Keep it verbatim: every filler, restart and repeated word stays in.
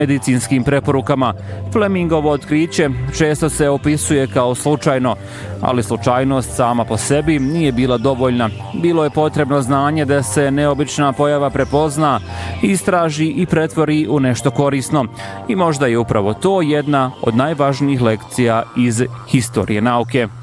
medicinskim preporukama. Flemingovo otkriće često se opisuje kao slučajno, ali slučajnost sama po sebi nije bila dovoljna. Bilo je potrebno znanje da se neobična pojava prepozna, istraži i pretvori u nešto korisno. I možda je upravo to jedna od najvažnijih lekcija iz historije nauke.